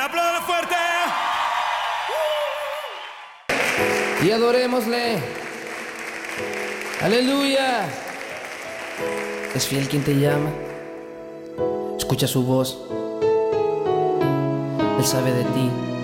¡Aplaudan fuerte! Y adorémosle. Aleluya. Es fiel quien te llama. Escucha su voz. Él sabe de ti.